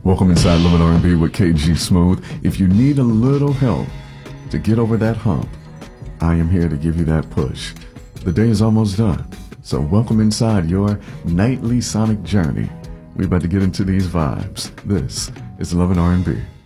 Welcome inside Love and R&B with KG Smooth. If you need a little help to get over that hump, I am here to give you that push. The day is almost done, so welcome inside your nightly sonic journey. We're about to get into these vibes. This is Love and R&B.